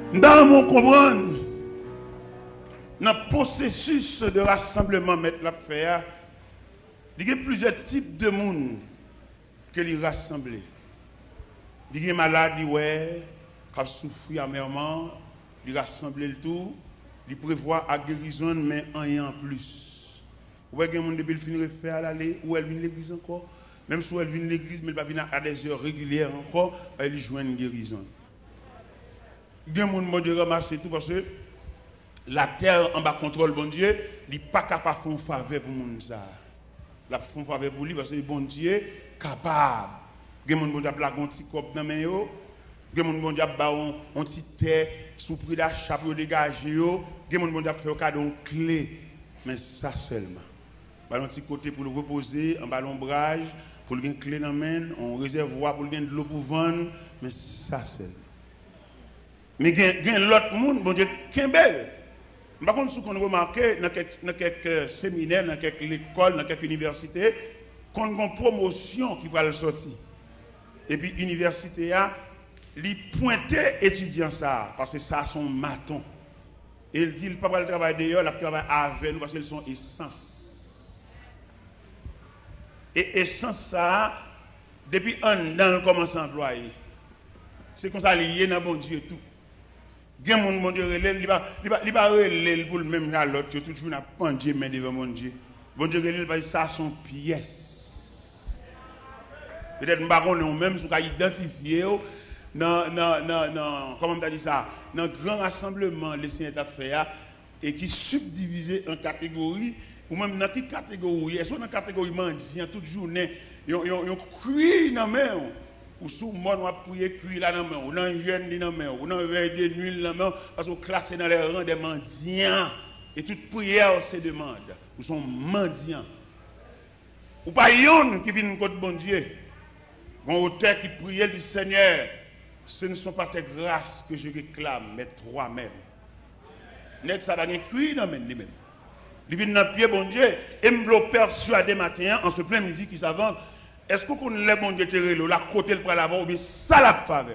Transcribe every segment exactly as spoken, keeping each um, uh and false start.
Dans mon comprendre, dans le processus de rassemblement, mettre la faire, il y a plusieurs types de monde que les rassembler. Il y a des malades, ouais, qui souffrent amèrement, ils rassemblent le tout, ils prévoient la guérison, mais rien en plus. Vous voyez, il y a des gens qui finissent de faire aller, ou elle vient à l'église encore, même si elle vient à l'église, mais elle va venir à des heures régulières encore, elle joue une guérison. Il y a des gens qui ramassent tout parce que la terre en bas contrôle bon Dieu, il n'est pas capable de faire une faveur pour les gens. La font faveur pour lui parce que bon Dieu est capable. Il y a des gens qui ont un petit cop dans les mains, il y a des gens qui ont un petit terre sous prix d'achat pour dégager, il y a des gens qui ont fait un cadeau de clé. Mais ça seulement. Il y a un petit côté pour le reposer, un ballon brage, pour le clé dans les mains, un réservoir pour le de l'eau pour vendre, mais ça seulement. Mais il y a l'autre monde, bon Dieu, qui est belle. Par contre, ce qu'on a remarqué dans quelques séminaires, dans quelques écoles, dans quelques universités, qu'on a une promotion qui va le sortir. Et puis, l'université a pointé étudiants ça, parce que ça sont matons. Et il dit, il ne peut pas le travail d'ailleurs, il travaille avec nous, parce qu'ils sont essence. Et essence ça, depuis un an, on commence à employer. C'est comme ça, lié dans bon Dieu tout. Il y a des gens qui ne sont pas relèvés pour le même à l'autre, toujours n'a pas Dieu mais devant mon Dieu. Bon Dieu relève parce que ça sont pièces. Peut-être que nous même si on a identifié dans dans comment on dit ça, dans grand rassemblement les Seigneur a fait et qui subdivisé en catégories ou même dans quelle catégorie, est-ce dans catégorie mendiant toute journée, ils ont crié dans main. Ou sous moi, on va prier cuit là dans la main, ou dans le jeûne dans la main, ou dans le veille de nuit dans la main, parce qu'on classe dans les rangs des mendiants. Et toute prière se demande. Nous sommes mendiants. Ou pas yon qui vient contre bon Dieu. Bon auteur qui priait du Seigneur, ce ne sont pas tes grâces que je réclame, mais toi-même. N'est-ce pas ça cuit dans la main lui-même. Il vient dans le pied bon Dieu, et me persuader matin, en ce plein midi qui s'avance. Est-ce que vous avez bon Dieu la côté le l'avant ou bien ça la faveur?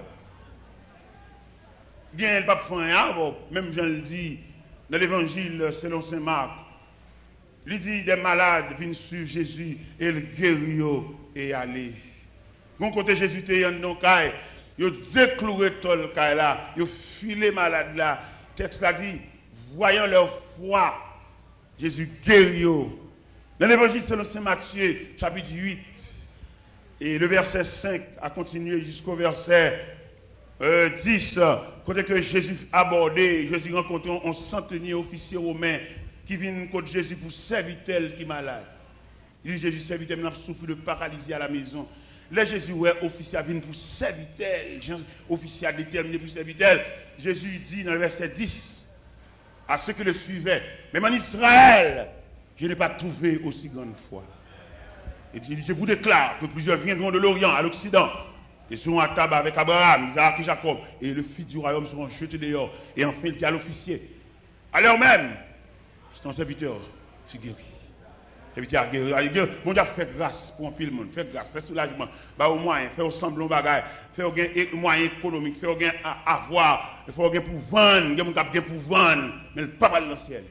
Bien, le pape fait un même je le dis dans l'évangile selon saint Marc. Il dit des malades viennent sur Jésus et le guérit et aller. Bon côté Jésus était en non caille, il décloué tol caille là, il filé malade là. Texte là dit voyant leur foi, Jésus guérit. Dans l'évangile selon saint Matthieu chapitre huit. Et le verset cinq a continué jusqu'au verset euh, dix, côté que Jésus abordé, Jésus rencontré un centenier officier romain qui vient contre Jésus pour servir tel qui est malade. Il dit Jésus servit tel, il a souffert de paralysie à la maison. Là Jésus ouais officier vient pour servir tel, officier déterminé pour servir tel. Jésus dit dans le verset dix à ceux qui le suivaient, même en Israël, je n'ai pas trouvé aussi grande foi. Et dit, je vous déclare que plusieurs viendront de l'Orient à l'Occident et seront à table avec Abraham, Isaac et Jacob, et le fils du royaume seront jetés dehors. Et enfin, il dit à l'officier, à l'heure même, c'est ton serviteur, tu guéris. Serviteur guéri. Mon Dieu, fais grâce pour un pile monde, fais grâce, fais soulagement, bah au moyen, fais au semblant bagaille, fais au moyen économique, fais au gain à avoir, il faut au gain pour vendre, il y a mon gain pour vendre, mais pas mal dans le ciel.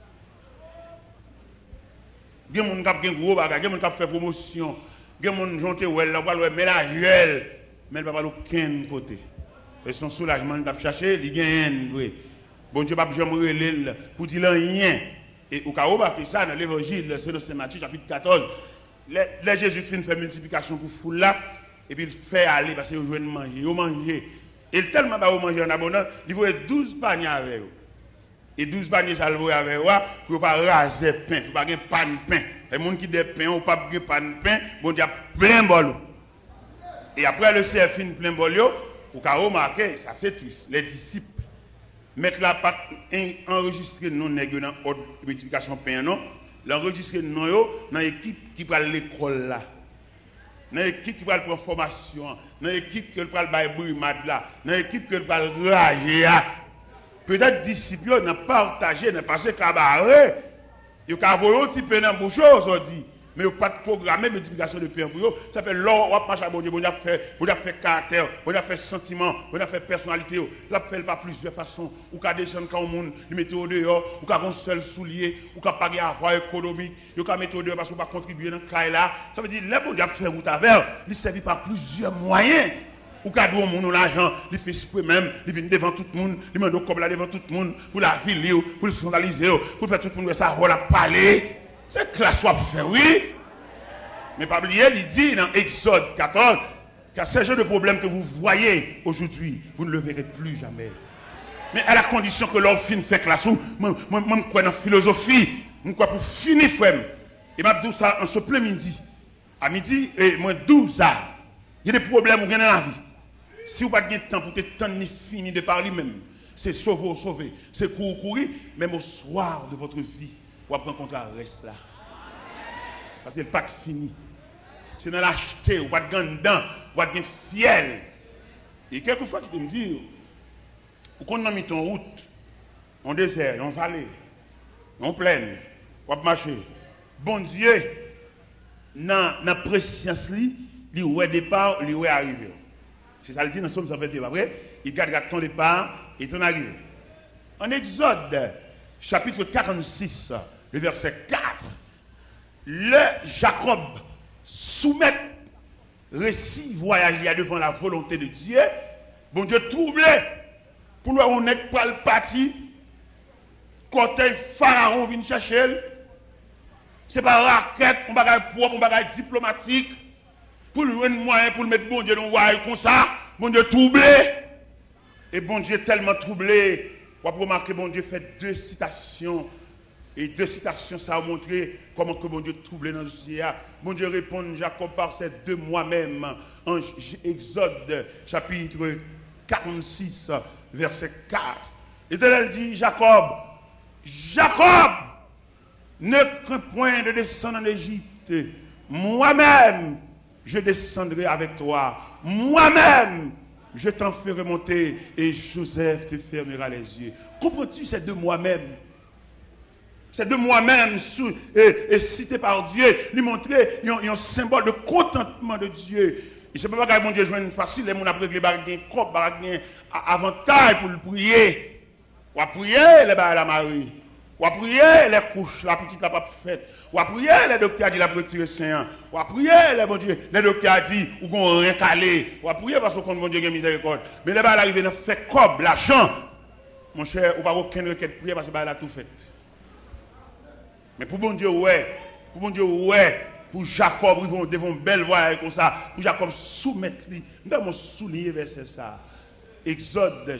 Il y a des gens qui ont gros bagages, il y a des gens qui fait promotion, il y a des gens qui ont jonté, mais la gel, mais il ne va pas aucun côté. Et son soulagement, il a cherché, il gagne. Bon Dieu, pas jamais pour dire rien. Et au cas où, ça, dans l'évangile, c'est le Saint Matthieu, chapitre quatorze, là, Jésus fait une multiplication pour foule là, et puis il fait aller parce qu'il veut manger, il veut manger. Et tellement il manger en abondance, il veut douze paniers avec eux. Et douze paniers salvés avec eux pour ne pas raser pain, pour ne pas avoir pan de pain. Les gens qui ont des pains, ou pas avoir pan de pain, bon Dieu, plein bol. Et après le C F plein bol, pour qu'à remarquer, ça c'est triste. Les disciples mettent la pâte enregistrée non nègre dans l'ordre de multiplication pain, non. L'enregistrer non dans l'équipe qui va à l'école là. Dans l'équipe qui va prendre formation, dans l'équipe qui va aller brimade là, dans l'équipe qui va rager. Peut-être disciples n'ont pas partagé, n'ont pas passé cabaret. Ils ont envoyé un petit peu dans la bouche aujourd'hui. mais il n'y a pas de programme de multiplication de paix pour eux. Ça fait l'or, on marche à bon Dieu, on a fait, on a fait caractère, on a fait sentiment, on a fait personnalité. On a fait pas plusieurs façons. Ou qu'à descendre quand on monde, il mettre au dehors, ou qu'à un seul soulier, ou qu'à pas avoir économie, ou qu'à mettre au dehors parce qu'on va contribuer dans le cas là. Ça veut dire, là, bon Dieu, faire route avec, il servi par plusieurs moyens. Ou qu'à donner au monde l'argent, il fait exprès même, il vient devant tout le monde, il met comme là devant tout le monde, pour la ville, pour le scandaliser, pour faire tout le monde ça, voilà, parler. C'est classe soit faire, oui. Mais pas oublier, il dit dans Exode quatorze, qu'à ce genre de problème que vous voyez aujourd'hui, vous ne le verrez plus jamais. Mais à la condition que l'on finisse fait classe, moi, moi, moi, je crois dans la philosophie, je crois pour finir, frère. Et je dis ça en ce plein midi. À midi, et moi, douze heures. Il y a des problèmes vous gagnez dans la vie. Si vous n'avez pas de temps pour te temps ni fini de parler même, c'est sauver ou sauver, c'est courir, courir, même au soir de votre vie, vous allez rencontrer le reste là. Parce qu'il n'est pas fini. C'est dans l'acheter, vous n'avez pas de dedans, vous n'avez pas de fiel. Et quelquefois, tu me dis, quand on a mis ton route, en désert, en vallée, en plaine, vous allez marcher. Bon Dieu, dans la préscience, il y a départ, il y a arrivé. C'est ça le dit dans Somme cent vingt et un. Après, il garde ton départ et ton arrivée. En Exode, chapitre quarante-six, le verset quatre, le Jacob soumet récit voyage devant la volonté de Dieu. Bon Dieu troublé pour nous on n'est pas le parti. Quand le pharaon vient chercher, c'est pas raquette, on va propre, on va diplomatique. Pour le moyen pour le mettre bon Dieu dans le royaume comme ça, bon Dieu troublé. Et bon Dieu tellement troublé, on va remarquer bon Dieu fait deux citations. Et deux citations, ça a montré comment que bon Dieu troublé dans le ciel. Bon Dieu répond Jacob par ces deux moi-même. En Exode chapitre quarante-six, verset quatre. L'Éternel dit Jacob, Jacob, ne crains point de descendre en Égypte. Moi-même, je descendrai avec toi. Moi-même, je t'en ferai monter et Joseph te fermera les yeux. Comprends-tu ces deux moi-même? Ces deux moi-même et, et cité par Dieu, lui montrer un, un symbole de contentement de Dieu. Et je ne sais pas que mon Dieu joue facile, les gens ont réglé un avantage pour le prier. On va prier les barres à la Marie. On va prier les couches, la petite la pas faite. On va prier les docteurs dit la retirer saint. On va prier les bon Dieu, les docteurs dit ou qu'on rien calé. On va prier parce qu'on bon Dieu a miséricorde. Mais les barres arrivent dans fait comme l'argent. Mon cher, on va aucune requête prier parce que barre a tout fait. Mais pour bon Dieu ouais, pour bon Dieu ouais, pour Jacob ils vont devant belle voie comme ça, pour Jacob soumettre lui. Nous avons souligné verset ça. Exode